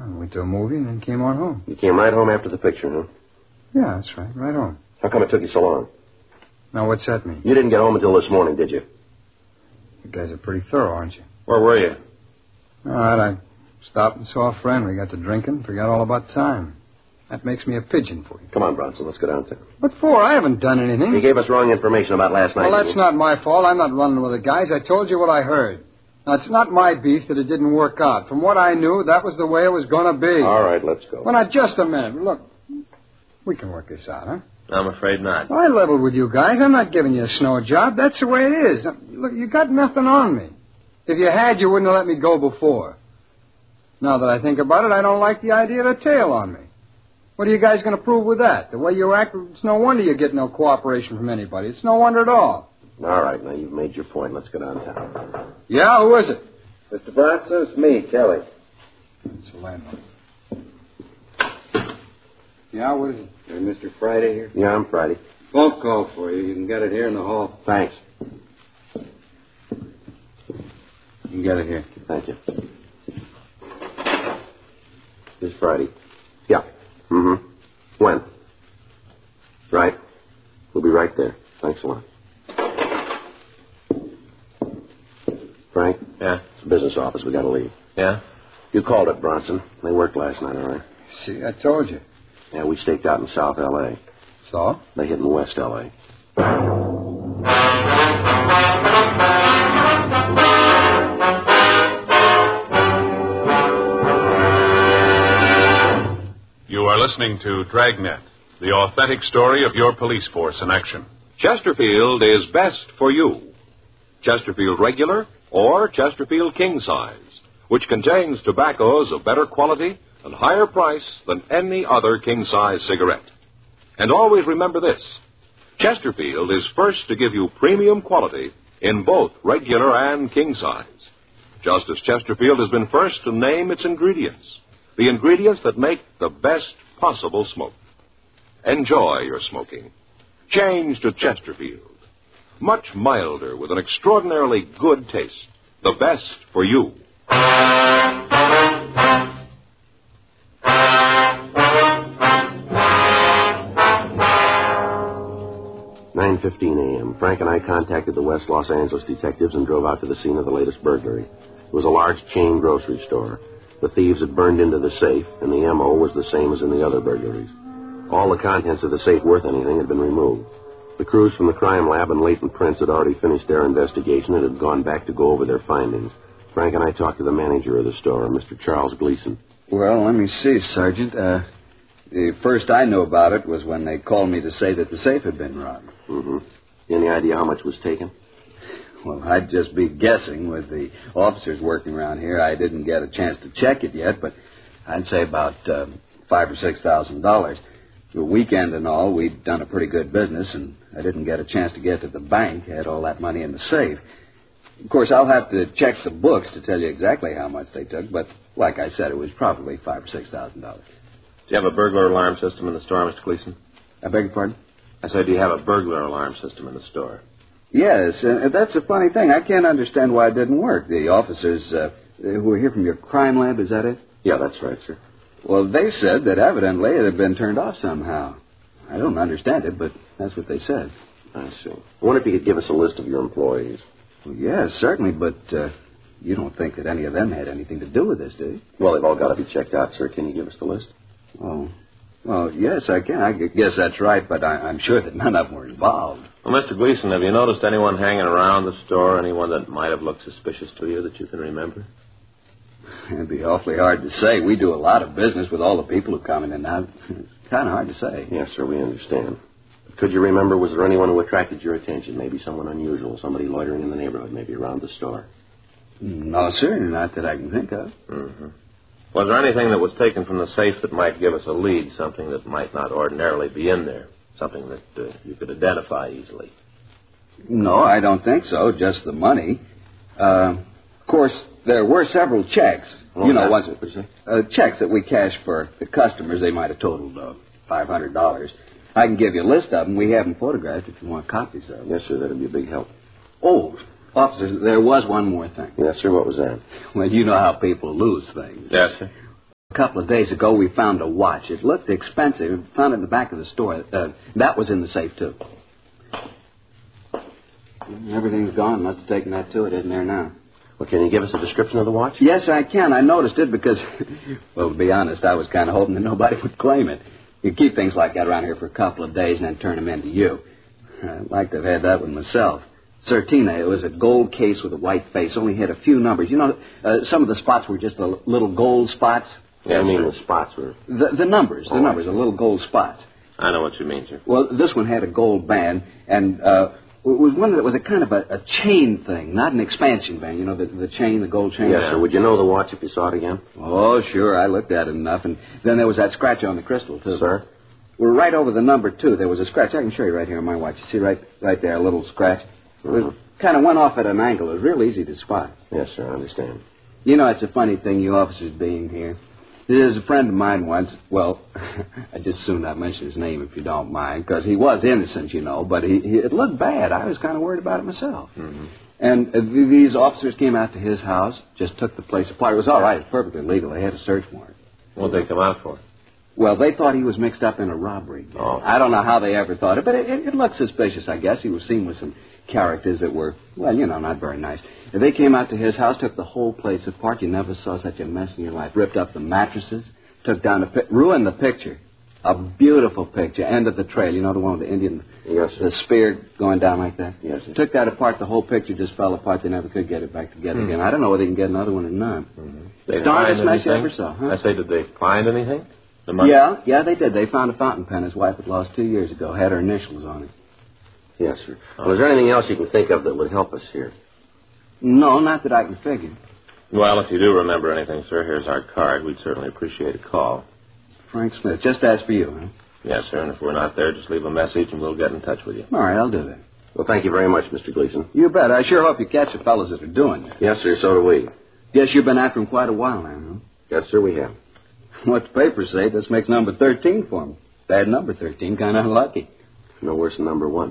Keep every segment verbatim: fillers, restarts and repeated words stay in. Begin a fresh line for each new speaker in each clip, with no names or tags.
I went to a movie and then came on home.
You came right home after the picture, huh?
Yeah, that's right. Right home.
How come it took you so long?
Now, what's that mean?
You didn't get home until this morning, did you?
You guys are pretty thorough, aren't you?
Where were you?
All right, I stopped and saw a friend. We got to drinking, forgot all about time. That makes me a pigeon for you.
Come on, Bronson, let's go downtown.
What for? I haven't done anything.
You gave us wrong information about last night.
Well, that's not my fault. I'm not running with the guys. I told you what I heard. Now, it's not my beef that it didn't work out. From what I knew, that was the way it was going to be.
All right, let's go.
Well, now, just a minute. Look, we can work this out, huh?
I'm afraid not.
I leveled with you guys. I'm not giving you a snow job. That's the way it is. Now, look, you got nothing on me. If you had, you wouldn't have let me go before. Now that I think about it, I don't like the idea of a tail on me. What are you guys going to prove with that? The way you act, it's no wonder you get no cooperation from anybody. It's no wonder at all.
All right, now you've made your point. Let's go downtown.
Yeah, who is it?
Mister Bronson, it's me, Kelly.
It's the landlord. Yeah, what is it?
Is Mister Friday here?
Yeah, I'm Friday.
Phone call for you. You can get it here in the hall.
Thanks.
You can get it here.
Thank you. This Friday. Yeah. Mm-hmm. When? Right. We'll be right there. Thanks a lot. Frank?
Yeah?
It's a business office. We got to leave.
Yeah?
You called it, Bronson. They worked last night, all right?
See, I told you.
Yeah, we staked out in South L A.
So?
They hit in West L A.
You are listening to Dragnet, the authentic story of your police force in action.
Chesterfield is best for you. Chesterfield Regular or Chesterfield King Size, which contains tobaccos of better quality and higher price than any other king-size cigarette. And always remember this, Chesterfield is first to give you premium quality in both regular and king size, just as Chesterfield has been first to name its ingredients, the ingredients that make the best possible smoke. Enjoy your smoking. Change to Chesterfield. Much milder with an extraordinarily good taste. The best for you.
nine fifteen a.m. Frank and I contacted the West Los Angeles detectives and drove out to the scene of the latest burglary. It was a large chain grocery store. The thieves had burned into the safe, and the M O was the same as in the other burglaries. All the contents of the safe worth anything had been removed. The crews from the crime lab and Leighton Prince had already finished their investigation and had gone back to go over their findings. Frank and I talked to the manager of the store, Mister Charles Gleason.
Well, let me see, Sergeant. Uh, the first I knew about it was when they called me to say that the safe had been robbed.
Mm-hmm. Any idea how much was taken?
Well, I'd just be guessing with the officers working around here. I didn't get a chance to check it yet, but I'd say about uh, five or six thousand dollars. The weekend and all, we'd done a pretty good business, and I didn't get a chance to get to the bank. Had all that money in the safe. Of course, I'll have to check the books to tell you exactly how much they took, but like I said, it was probably five or six thousand dollars.
Do you have a burglar alarm system in the store, Mister Gleason?
I beg your pardon?
I said, do you have a burglar alarm system in the store?
Yes, uh, that's a funny thing. I can't understand why it didn't work. The officers uh, who were here from your crime lab, is that it?
Yeah, that's right, sir.
Well, they said that evidently it had been turned off somehow. I don't understand it, but that's what they said.
I see. I wonder if you could give us a list of your employees.
Well, yes, certainly, but uh, you don't think that any of them had anything to do with this, do you?
Well, they've all got to be checked out, sir. Can you give us the list?
Oh, well, yes, I can. I guess that's right, but I, I'm sure that none of them were involved.
Well, Mister Gleason, have you noticed anyone hanging around the store, anyone that might have looked suspicious to you that you can remember?
It'd be awfully hard to say. We do a lot of business with all the people who come in and out. It's kind of hard to say.
Yes, sir, we understand. Could you remember, was there anyone who attracted your attention? Maybe someone unusual, somebody loitering in the neighborhood, maybe around the store?
No, sir, not that I can think of.
Mm-hmm. Was there anything that was taken from the safe that might give us a lead, something that might not ordinarily be in there, something that uh, you could identify easily?
No, I don't think so, just the money. Uh, of course, there were several checks.
Oh,
you know,
that,
once it, uh, checks that we cashed for the customers. They might have totaled uh, five hundred dollars. I can give you a list of them. We have them photographed if you want copies of them.
Yes, sir, that would be a big help.
Oh, officers, there was one more thing.
Yes, sir, what was that?
Well, you know how people lose things.
Yes, sir.
A couple of days ago, we found a watch. It looked expensive. We found it in the back of the store. Uh, that was in the safe, too. Everything's gone. Must have taken that, too. It isn't there now.
Well, can you give us a description of the watch?
Yes, I can. I noticed it because, well, to be honest, I was kind of hoping that nobody would claim it. You keep things like that around here for a couple of days and then turn them in to you. I'd like to have had that one myself. Certina, it was a gold case with a white face, only had a few numbers. You know, uh, some of the spots were just the little gold spots.
Yeah, I mean the spots were...
The, the numbers, the
oh,
numbers, the little gold spots.
I know what you mean, sir.
Well, this one had a gold band, and uh, it was one that was a kind of a, a chain thing, not an expansion band. You know, the, the chain, the gold chain?
Yes, sir. Would you know the watch if you saw it again?
Oh, sure. I looked at it enough, and then there was that scratch on the crystal, too.
Sir?
Well, right over the number two, there was a scratch. I can show you right here on my watch. You see right right there, a little scratch?
Mm-hmm.
It kind of went off at an angle. It was real easy to spot.
Yes, sir, I understand.
You know, it's a funny thing, you officers being here. There's a friend of mine once, well, I just soon not mention his name if you don't mind, because he was innocent, you know, but he, he it looked bad. I was kind of worried about it myself.
Mm-hmm.
And uh, these officers came out to his house, just took the place apart. It was all right. It's perfectly legal. They had a search warrant.
What'd they come out for?
Well, they thought he was mixed up in a robbery.
Oh.
I don't know how they ever thought it, but it, it, it looked suspicious, I guess. He was seen with some characters that were, well, you know, not very nice. And they came out to his house, took the whole place apart. You never saw such a mess in your life. Ripped up the mattresses, took down the, pi- ruined the picture. A beautiful picture. End of the trail. You know the one with the Indian,
yes, sir.
the spear going down like that?
Yes, sir.
Took that apart. The whole picture just fell apart. They never could get it back together
Hmm.
again. I don't know whether they can get another one or not.
Mm-hmm. They
Darndest
find
mess you
anything?
ever saw, huh?
I say, did they find anything? The money?
Yeah, yeah, they did. They found a fountain pen his wife had lost two years ago. Had her initials on it.
Yes, sir. Well, is there anything else you can think of that would help us here?
No, not that I can figure.
Well, if you do remember anything, sir, here's our card. We'd certainly appreciate a call.
Frank Smith. Just as for you, huh?
Yes, sir, and if we're not there, just leave a message and we'll get in touch with you.
All right, I'll do that.
Well, thank you very much, Mister Gleason.
You bet. I sure hope you catch the fellows that are doing that.
Yes, sir, so do we.
Guess you've been after them quite a while now, huh?
Yes, sir, we have.
What the papers say, this makes number thirteen for them. Bad number thirteen, kind of unlucky.
No worse than number one.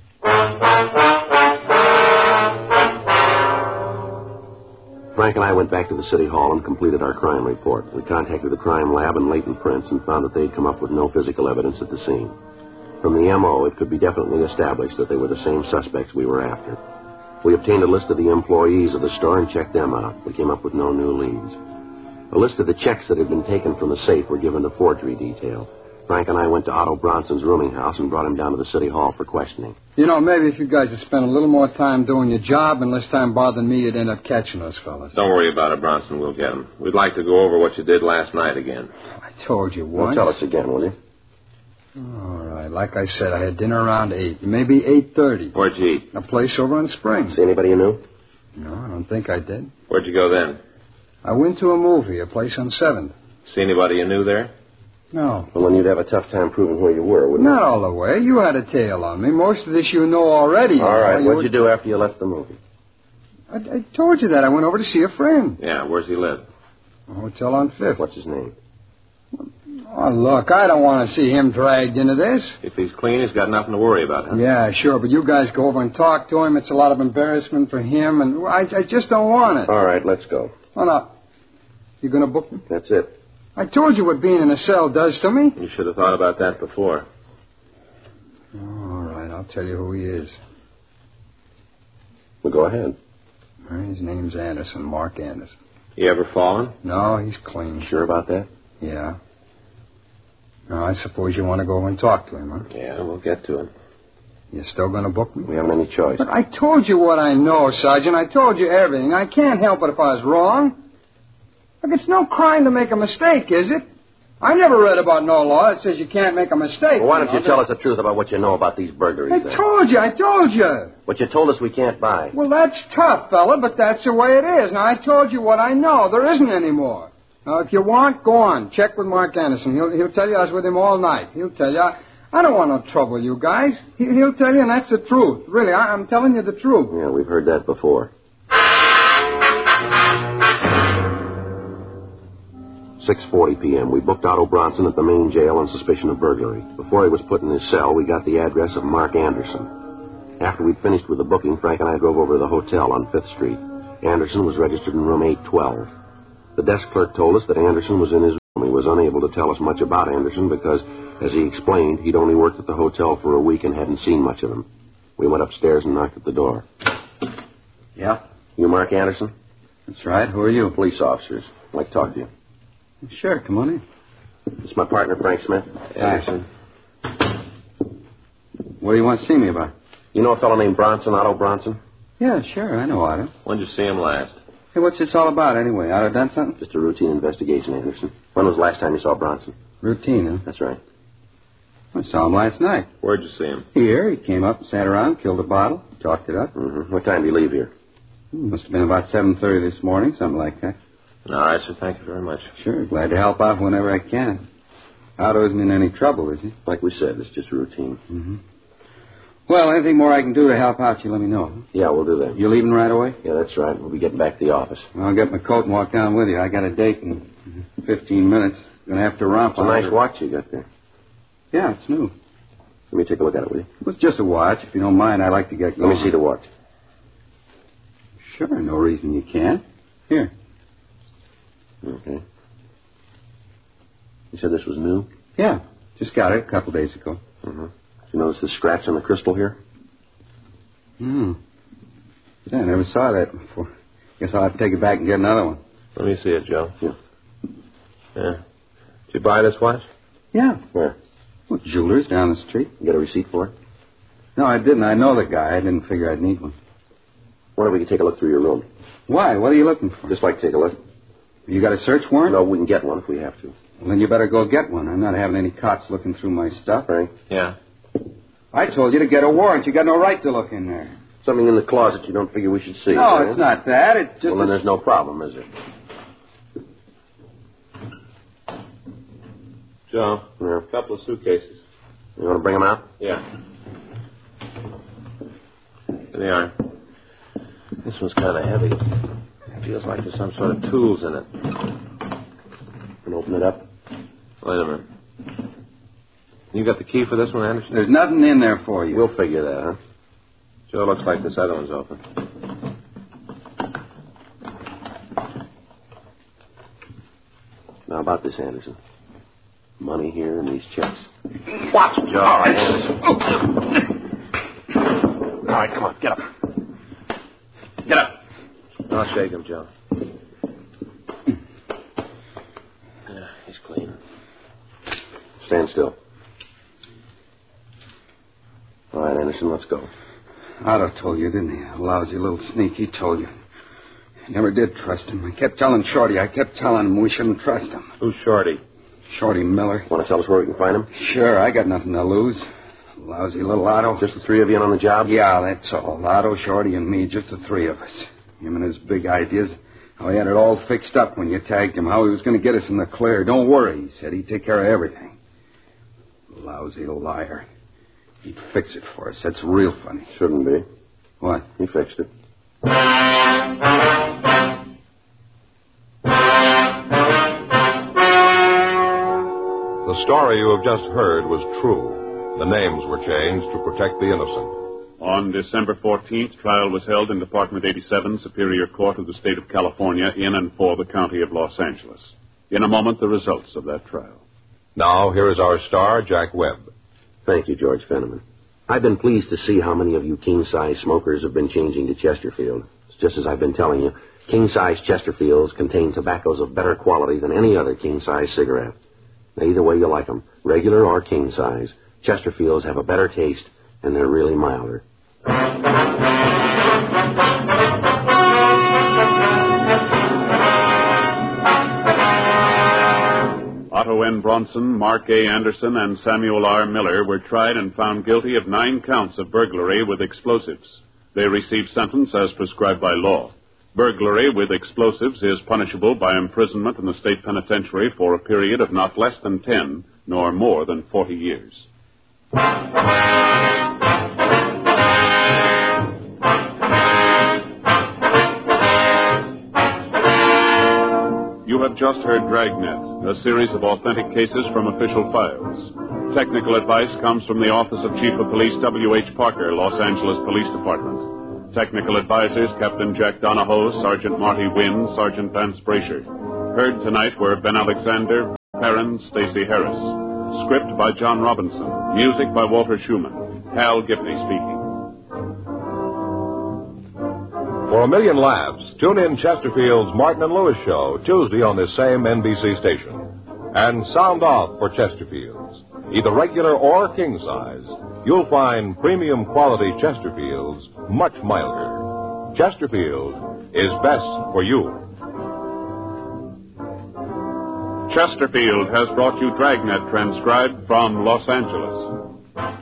Frank and I went back to the city hall and completed our crime report. We contacted the crime lab and latent prints and found that they had come up with no physical evidence at the scene. From the M O, it could be definitely established that they were the same suspects we were after. We obtained a list of the employees of the store and checked them out. We came up with no new leads. A list of the checks that had been taken from the safe were given to forgery detail. Frank and I went to Otto Bronson's rooming house and brought him down to the city hall for questioning.
You know, maybe if you guys had spent a little more time doing your job and less time bothering me, you'd end up catching those fellas.
Don't worry about it, Bronson. We'll get them. We'd like to go over what you did last night again.
I told you
Well,
once.
tell us again, will you?
All right. Like I said, I had dinner around eight, maybe eight thirty.
Where'd you eat?
A place over in Springs.
See anybody you knew?
No, I don't think I did.
Where'd you go then?
I went to a movie, a place on seventh.
See anybody you knew there?
No.
Well, then you'd have a tough time proving where you were, wouldn't
Not all the way. You had a tail on me. Most of this you know already.
you? All right.
You
What'd
were-
you do after you left the movie?
I, I told you that. I went over to see a friend.
Yeah, where's he live?
A hotel on Fifth.
What's his name?
Oh, look, I don't want to see him dragged into this.
If he's clean, he's got nothing to worry about, huh?
Yeah, sure, but you guys go over and talk to him. It's a lot of embarrassment for him, and I, I just don't want it.
All right, let's go.
Oh, no. You going to book me?
That's it.
I told you what being in a cell does to me.
You should have thought about that before.
All right, I'll tell you who he is.
Well, go ahead.
His name's Anderson, Mark Anderson.
You ever fallen?
No, he's clean.
Sure about that?
Yeah. Now, I suppose you want to go over and talk to him, huh?
Yeah, we'll get to him.
You're still going to book me?
We haven't any choice.
But I told you what I know, Sergeant. I told you everything. I can't help it if I was wrong. Look, it's no crime to make a mistake, is it? I never read about no law that says you can't make a mistake.
Well, why don't
know,
you tell us the truth about what you know about these burglaries,
I
then?
told you, I told you.
What you told us we can't buy.
Well, that's tough, fella, but that's the way it is. Now, I told you what I know. There isn't any more. Now, if you want, go on. Check with Mark Anderson. He'll, he'll tell you I was with him all night. He'll tell you. I, I don't want no trouble, you guys. He, he'll tell you, and that's the truth. Really, I, I'm telling you the truth.
Yeah, we've heard that before. six forty p.m. We booked Otto Bronson at the main jail on suspicion of burglary. Before he was put in his cell, we got the address of Mark Anderson. After we'd finished with the booking, Frank and I drove over to the hotel on Fifth Street. Anderson was registered in room eight twelve. The desk clerk told us that Anderson was in his room. and he was unable to tell us much about Anderson because, as he explained, he'd only worked at the hotel for a week and hadn't seen much of him. We went upstairs and knocked at the door.
Yeah?
You Mark Anderson?
That's right. Who are you?
Police officers. I'd like to talk to you.
Sure, come on in.
This is my partner, Frank Smith.
Anderson.
What do you want to see me about?
You know a fellow named Bronson, Otto Bronson?
Yeah, sure, I know Otto.
When did you see him last?
Hey, what's this all about anyway? Otto done something?
Just a routine investigation, Anderson. When was the last time you saw Bronson?
Routine, huh?
That's right.
I saw him last night.
Where'd you see him?
Here, he came up and sat around, killed a bottle, talked it up.
Mm-hmm. What time did you leave here?
Must have been about seven thirty this morning, something like that.
All right, sir. Thank you very much.
Sure, glad to help out whenever I can. Otto isn't in any trouble, is he?
Like we said, it's just routine.
Mm-hmm. Well, anything more I can do to help out, you let me know.
Yeah, we'll do that.
You leaving right away?
Yeah, that's right. We'll be getting back to the office.
I'll get my coat and walk down with you. I got a date in fifteen minutes. Gonna have to romp
It's a
on
nice
her.
watch you got there.
Yeah, it's new.
Let me take a look at it, will you?
Well, it's just a watch. If you don't mind, I'd like to get going.
Let me see the watch.
Sure, no reason you can't. Here.
Okay. You said this was new?
Yeah, just got it a couple days ago.
Mm-hmm. Did you notice the scratch on the crystal here?
Hmm. Yeah, I never saw that before. Guess I'll have to take it back and get another one.
Let me see it, Joe.
Yeah.
Yeah. Did you buy this watch?
Yeah.
Where?
Well, jewelers down the street.
You got a receipt for it?
No, I didn't. I know the guy. I didn't figure I'd need one.
Wonder if we could take a look through your room.
Why? What are you looking for?
Just like to take a look.
You got a search warrant?
No, we can get one if we have to.
Well, then you better go get one. I'm not having any cops looking through my stuff.
Frank?
Yeah.
I told you to get a warrant. You got no right to look in there.
Something in the closet you don't figure we should see.
No,
right?
it's not that. It's just...
Well, then there's no problem, is there?
Joe,
Yeah.
a couple of suitcases.
You want to bring them out?
Yeah. Here they are. This one's kind of heavy. It feels like there's some sort of tools in it.
And open it up.
Wait a minute. You got the key for this one, Anderson?
There's nothing in there for you.
We'll figure that, huh?
Joe, looks like this other one's open.
Now, about this, Anderson. Money here and these checks.
Watch it, Joe.
All right, Anderson. All right, come on, get up. Get up.
I'll shake him, Joe. Yeah, he's clean.
Stand still. All right, Anderson, let's go.
Otto told you, didn't he? A lousy little sneak. He told you. I never did trust him. I kept telling Shorty. I kept telling him we shouldn't trust him.
Who's Shorty?
Shorty Miller.
Want to tell us where we can find him?
Sure, I got nothing to lose. Lousy little Otto.
Just the three of you in on the job?
Yeah, that's all. Otto, Shorty, and me, just the three of us. Him and his big ideas. How he had it all fixed up when you tagged him. How he was going to get us in the clear. Don't worry, he said. He'd take care of everything. Lousy liar. He'd fix it for us. That's real funny.
Shouldn't be.
What?
He fixed it.
The story you have just heard was true. The names were changed to protect the innocent.
On December fourteenth, trial was held in Department eighty-seven, Superior Court of the State of California, in and for the County of Los Angeles. In a moment, the results of that trial.
Now, here is our star, Jack Webb.
Thank you, George Fenneman. I've been pleased to see how many of you king-size smokers have been changing to Chesterfield. It's just as I've been telling you, king-size Chesterfields contain tobaccos of better quality than any other king-size cigarette. Now, either way you like them, regular or king-size, Chesterfields have a better taste, and they're really milder.
Otto N. Bronson, Mark A. Anderson, and Samuel R. Miller were tried and found guilty of nine counts of burglary with explosives. They received sentence as prescribed by law. Burglary with explosives is punishable by imprisonment in the state penitentiary for a period of not less than ten, nor more than forty years. You have just heard Dragnet, a series of authentic cases from official files. Technical advice comes from the Office of Chief of Police W H. Parker, Los Angeles Police Department. Technical advisors Captain Jack Donahoe, Sergeant Marty Wynn, Sergeant Vance Brasher. Heard tonight were Ben Alexander, Perrin, Stacey Harris. Script by John Robinson. Music by Walter Schumann. Hal Gibney speaking.
For a million laughs, tune in Chesterfield's Martin and Lewis show Tuesday on this same N B C station. And sound off for Chesterfield's. Either regular or king size, you'll find premium quality Chesterfield's much milder. Chesterfield is best for you.
Chesterfield has brought you Dragnet, transcribed from Los Angeles.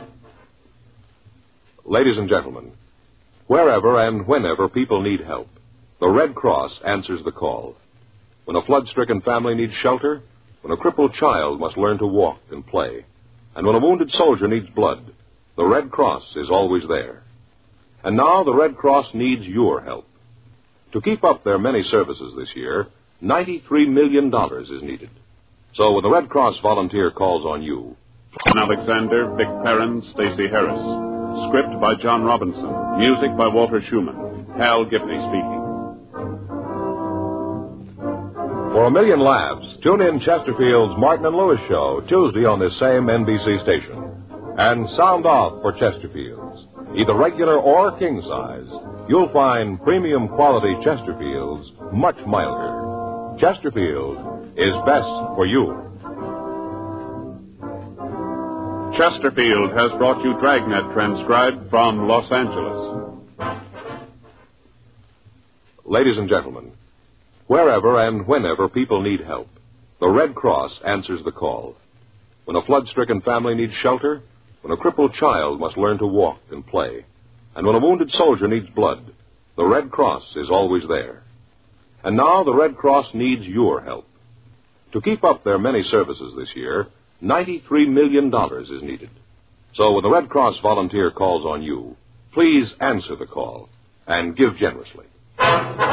Ladies and gentlemen, wherever and whenever people need help, the Red Cross answers the call. When a flood-stricken family needs shelter, when a crippled child must learn to walk and play, and when a wounded soldier needs blood, the Red Cross is always there. And now the Red Cross needs your help. To keep up their many services this year, ninety-three million dollars is needed. So when the Red Cross volunteer calls on you...
Alexander, Vic Perrin, Stacey Harris. Script by John Robinson. Music by Walter Schumann. Hal Gibney speaking.
For a million laughs, tune in Chesterfield's Martin and Lewis show Tuesday on this same N B C station. And sound off for Chesterfield's. Either regular or king size, you'll find premium quality Chesterfield's much milder. Chesterfield is best for you.
Chesterfield has brought you Dragnet, transcribed from Los Angeles.
Ladies and gentlemen, wherever and whenever people need help, the Red Cross answers the call. When a flood-stricken family needs shelter, when a crippled child must learn to walk and play, and when a wounded soldier needs blood, the Red Cross is always there. And now the Red Cross needs your help. To keep up their many services this year, ninety-three million dollars is needed. So when the Red Cross volunteer calls on you, please answer the call and give generously.